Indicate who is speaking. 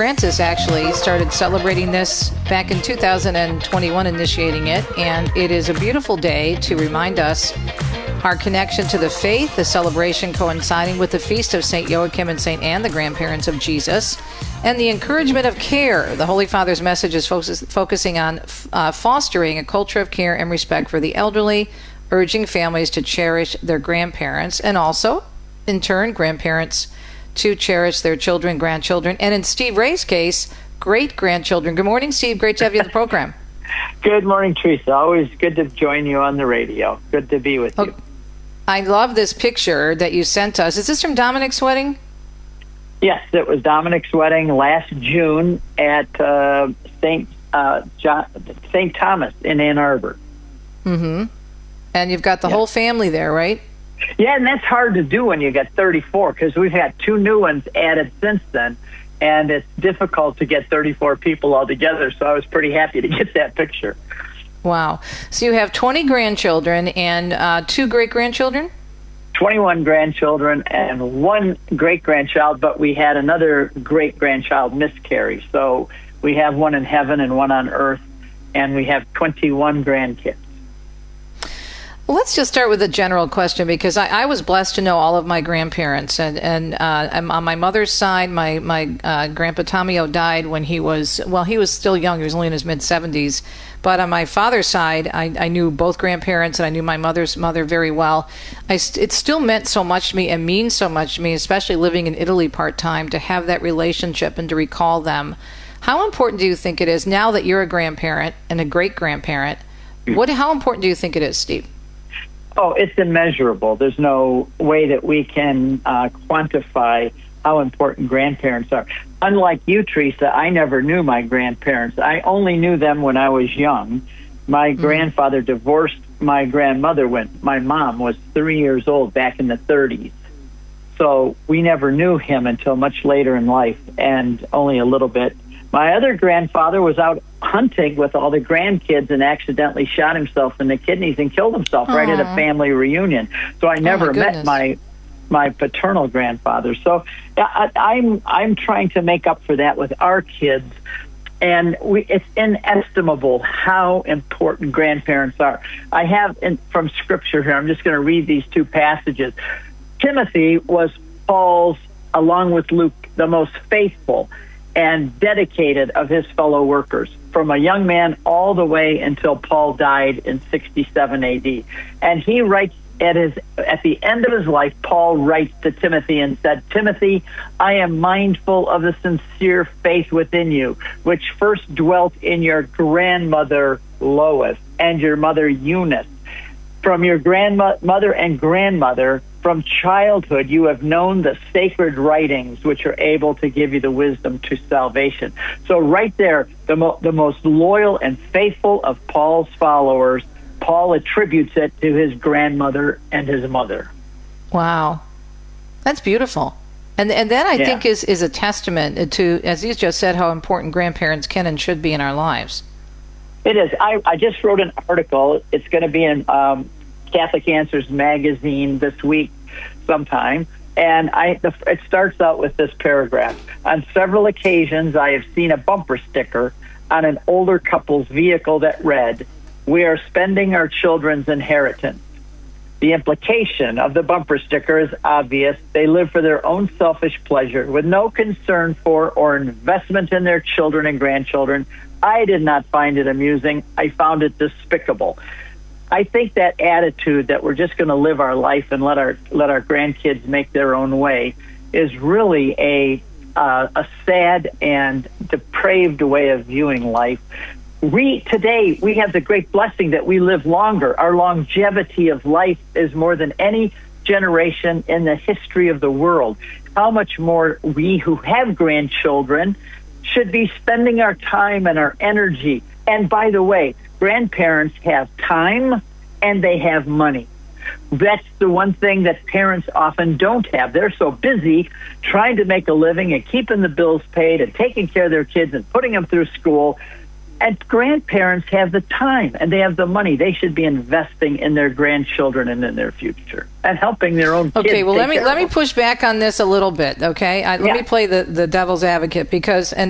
Speaker 1: Francis actually started celebrating this back in 2021, initiating it, and it is a beautiful day to remind us our connection to the faith, the celebration coinciding with the feast of St. Joachim and St. Anne, the grandparents of Jesus, and the encouragement of care. The Holy Father's message is focusing on fostering a culture of care and respect for the elderly, urging families to cherish their grandparents, and also, in turn, grandparents to cherish their children, grandchildren, and in Steve Ray's case, great-grandchildren. Good morning, Steve. Great to have you on the program.
Speaker 2: Good morning, Teresa. Always good to join you on the radio. Good to be with you.
Speaker 1: I love this picture that you sent us. Is this from Dominic's wedding?
Speaker 2: Yes, it was Dominic's wedding last June at St. Thomas in Ann Arbor.
Speaker 1: Mm-hmm. And you've got the whole family there, right?
Speaker 2: Yeah, and that's hard to do when you get 34, because we've had 2 new ones added since then, and it's difficult to get 34 people all together, so I was pretty happy to get that picture.
Speaker 1: Wow. So you have 20 grandchildren and 2 great-grandchildren?
Speaker 2: 21 grandchildren and 1 great-grandchild, but we had another great-grandchild miscarry. So we have 1 in heaven and 1 on earth, and we have 21 grandkids.
Speaker 1: Well, let's just start with a general question, because I was blessed to know all of my grandparents. And on my mother's side, my grandpa Tomio died when he was still young. He was only in his mid-70s. But on my father's side, I knew both grandparents, and I knew my mother's mother very well. It still meant so much to me and means so much to me, especially living in Italy part-time, to have that relationship and to recall them. How important do you think it is, now that you're a grandparent and a great-grandparent, how important do you think it is, Steve?
Speaker 2: Oh, it's immeasurable. There's no way that we can quantify how important grandparents are. Unlike you, Teresa, I never knew my grandparents. I only knew them when I was young. My grandfather divorced my grandmother when my mom was 3 years old back in the 30s. So we never knew him until much later in life, and only a little bit. My other grandfather was out hunting with all the grandkids and accidentally shot himself in the kidneys and killed himself right at a family reunion. So I never met my paternal grandfather. So I'm trying to make up for that with our kids. And it's inestimable how important grandparents are. I have from Scripture here, I'm just going to read these 2 passages. Timothy was Paul's, along with Luke, the most faithful and dedicated of his fellow workers, from a young man all the way until Paul died in 67 AD. And he writes at the end of his life, Paul writes to Timothy and said, "Timothy, I am mindful of the sincere faith within you, which first dwelt in your grandmother Lois and your mother Eunice. From your grandmother and grandmother, from childhood, you have known the sacred writings, which are able to give you the wisdom to salvation." So right there, the most loyal and faithful of Paul's followers, Paul attributes it to his grandmother and his mother.
Speaker 1: Wow. That's beautiful. And that, I think, is a testament to, as you just said, how important grandparents can and should be in our lives.
Speaker 2: It is. I just wrote an article. It's going to be in Catholic Answers magazine this week sometime. And it starts out with this paragraph. On several occasions, I have seen a bumper sticker on an older couple's vehicle that read, "We are spending our children's inheritance." The implication of the bumper sticker is obvious. They live for their own selfish pleasure with no concern for or investment in their children and grandchildren. I did not find it amusing. I found it despicable. I think that attitude that we're just going to live our life and let our grandkids make their own way is really a sad and depraved way of viewing life. Today, we have the great blessing that we live longer. Our longevity of life is more than any generation in the history of the world. How much more we who have grandchildren should be spending our time and our energy. And by the way, grandparents have time and they have money. That's the one thing that parents often don't have. They're so busy trying to make a living and keeping the bills paid and taking care of their kids and putting them through school. And grandparents have the time and they have the money. They should be investing in their grandchildren and in their future and helping their own kids.
Speaker 1: Okay, well, let me push back on this a little bit, okay? Let me play the devil's advocate, because